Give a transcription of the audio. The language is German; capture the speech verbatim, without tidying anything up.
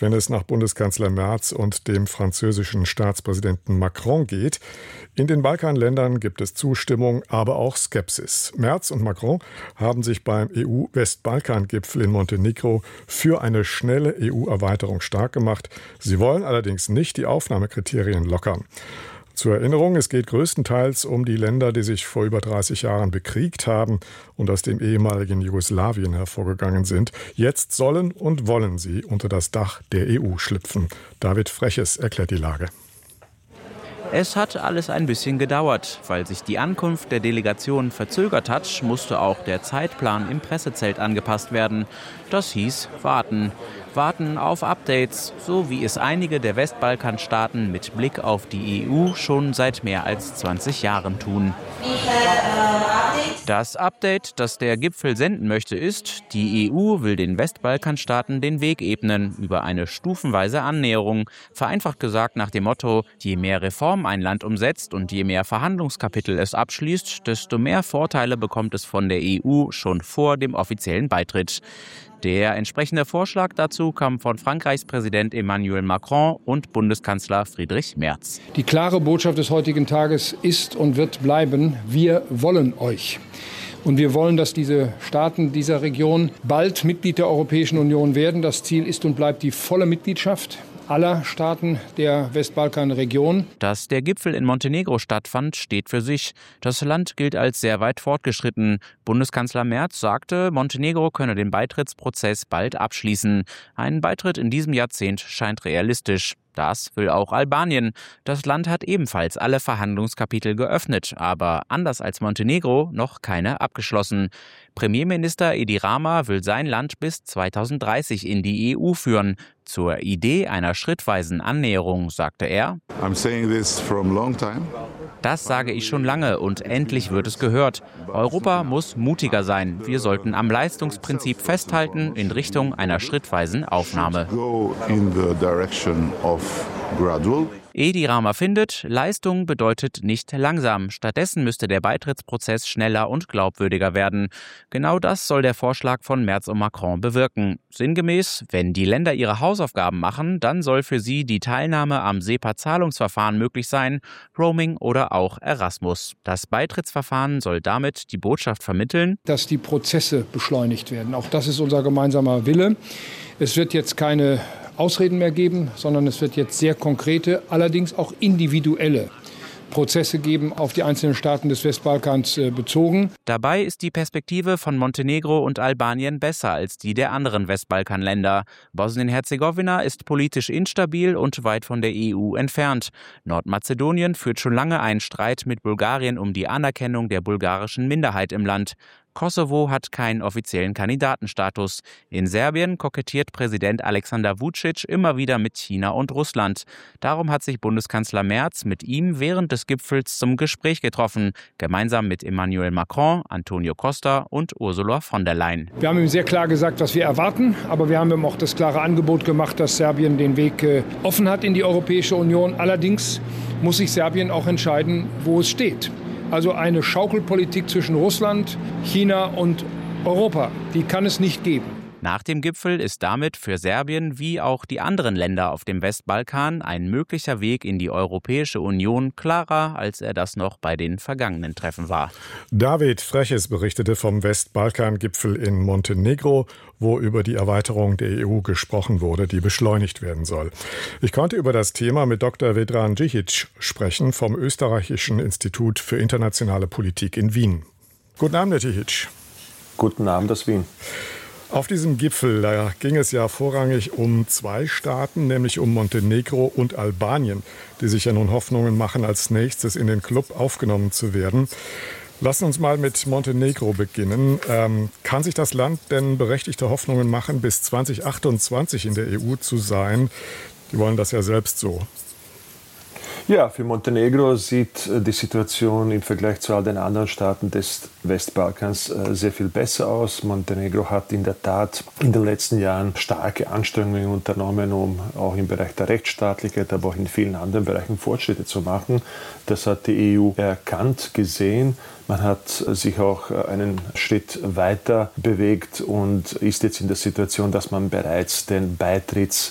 wenn es nach Bundeskanzler Merz und dem französischen Staatspräsidenten Macron geht. In den Balkanländern gibt es Zustimmung, aber auch Skepsis. Merz und Macron haben sich beim E U-Westbalkan-Gipfel in Montenegro für eine schnelle E U-Erweiterung stark gemacht. Sie wollen allerdings nicht die Aufnahmekriterien lockern. Zur Erinnerung, es geht größtenteils um die Länder, die sich vor über dreißig Jahren bekriegt haben und aus dem ehemaligen Jugoslawien hervorgegangen sind. Jetzt sollen und wollen sie unter das Dach der E U schlüpfen. David Freches erklärt die Lage. Es hat alles ein bisschen gedauert. Weil sich die Ankunft der Delegation verzögert hat, musste auch der Zeitplan im Pressezelt angepasst werden. Das hieß warten. Warten auf Updates, so wie es einige der Westbalkanstaaten mit Blick auf die E U schon seit mehr als zwanzig Jahren tun. Das Update, das der Gipfel senden möchte, ist, die E U will den Westbalkanstaaten den Weg ebnen über eine stufenweise Annäherung. Vereinfacht gesagt nach dem Motto, je mehr Reformen ein Land umsetzt und je mehr Verhandlungskapitel es abschließt, desto mehr Vorteile bekommt es von der E U schon vor dem offiziellen Beitritt. Der entsprechende Vorschlag dazu kam von Frankreichs Präsident Emmanuel Macron und Bundeskanzler Friedrich Merz. Die klare Botschaft des heutigen Tages ist und wird bleiben, wir wollen euch. Und wir wollen, dass diese Staaten dieser Region bald Mitglied der Europäischen Union werden. Das Ziel ist und bleibt die volle Mitgliedschaft aller Staaten der Westbalkanregion. Dass der Gipfel in Montenegro stattfand, steht für sich. Das Land gilt als sehr weit fortgeschritten. Bundeskanzler Merz sagte, Montenegro könne den Beitrittsprozess bald abschließen. Ein Beitritt in diesem Jahrzehnt scheint realistisch. Das will auch Albanien. Das Land hat ebenfalls alle Verhandlungskapitel geöffnet, aber anders als Montenegro noch keine abgeschlossen. Premierminister Edi Rama will sein Land bis zweitausenddreißig in die E U führen. Zur Idee einer schrittweisen Annäherung sagte er: I'm saying this from a long time. Das sage ich schon lange und endlich wird es gehört. Europa muss mutiger sein. Wir sollten am Leistungsprinzip festhalten in Richtung einer schrittweisen Aufnahme. Edi Rama findet, Leistung bedeutet nicht langsam. Stattdessen müsste der Beitrittsprozess schneller und glaubwürdiger werden. Genau das soll der Vorschlag von Merz und Macron bewirken. Sinngemäß, wenn die Länder ihre Hausaufgaben machen, dann soll für sie die Teilnahme am SEPA-Zahlungsverfahren möglich sein, Roaming oder auch Erasmus. Das Beitrittsverfahren soll damit die Botschaft vermitteln, dass die Prozesse beschleunigt werden. Auch das ist unser gemeinsamer Wille. Es wird jetzt keine Ausreden mehr geben, sondern es wird jetzt sehr konkrete, allerdings auch individuelle Prozesse geben, auf die einzelnen Staaten des Westbalkans äh, bezogen. Dabei ist die Perspektive von Montenegro und Albanien besser als die der anderen Westbalkanländer. Bosnien-Herzegowina ist politisch instabil und weit von der E U entfernt. Nordmazedonien führt schon lange einen Streit mit Bulgarien um die Anerkennung der bulgarischen Minderheit im Land. Kosovo hat keinen offiziellen Kandidatenstatus. In Serbien kokettiert Präsident Alexander Vučić immer wieder mit China und Russland. Darum hat sich Bundeskanzler Merz mit ihm während des Gipfels zum Gespräch getroffen, gemeinsam mit Emmanuel Macron, Antonio Costa und Ursula von der Leyen. Wir haben ihm sehr klar gesagt, was wir erwarten, aber wir haben ihm auch das klare Angebot gemacht, dass Serbien den Weg äh, offen hat in die Europäische Union. Allerdings muss sich Serbien auch entscheiden, wo es steht. Also eine Schaukelpolitik zwischen Russland, China und Europa, die kann es nicht geben. Nach dem Gipfel ist damit für Serbien wie auch die anderen Länder auf dem Westbalkan ein möglicher Weg in die Europäische Union klarer, als er das noch bei den vergangenen Treffen war. David Freches berichtete vom Westbalkan-Gipfel in Montenegro, wo über die Erweiterung der E U gesprochen wurde, die beschleunigt werden soll. Ich konnte über das Thema mit Doktor Vedran Džikić sprechen vom Österreichischen Institut für internationale Politik in Wien. Guten Abend, Herr Džikić. Guten Abend aus Wien. Auf diesem Gipfel, da ging es ja vorrangig um zwei Staaten, nämlich um Montenegro und Albanien, die sich ja nun Hoffnungen machen, als nächstes in den Club aufgenommen zu werden. Lassen uns mal mit Montenegro beginnen. Ähm, kann sich das Land denn berechtigte Hoffnungen machen, bis zwanzig achtundzwanzig in der E U zu sein? Die wollen das ja selbst so. Ja, für Montenegro sieht die Situation im Vergleich zu all den anderen Staaten des Westbalkans sehr viel besser aus. Montenegro hat in der Tat in den letzten Jahren starke Anstrengungen unternommen, um auch im Bereich der Rechtsstaatlichkeit, aber auch in vielen anderen Bereichen Fortschritte zu machen. Das hat die E U erkannt, gesehen. Man hat sich auch einen Schritt weiter bewegt und ist jetzt in der Situation, dass man bereits den Beitritts